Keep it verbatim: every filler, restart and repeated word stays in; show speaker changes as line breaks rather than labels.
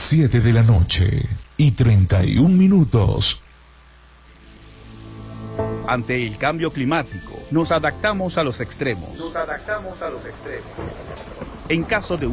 siete de la noche y treinta y un minutos.
Ante el cambio climático, nos adaptamos a los extremos.
Nos adaptamos a los extremos.
En caso de